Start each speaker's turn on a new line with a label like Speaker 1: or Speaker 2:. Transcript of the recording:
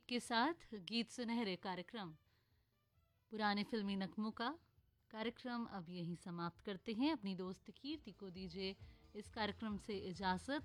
Speaker 1: के साथ गीत सुनहरे कार्यक्रम पुराने फिल्मी नगमों का कार्यक्रम अब यहीं समाप्त करते हैं। अपनी दोस्त कीर्ति को दीजिए इस कार्यक्रम से इजाज़त।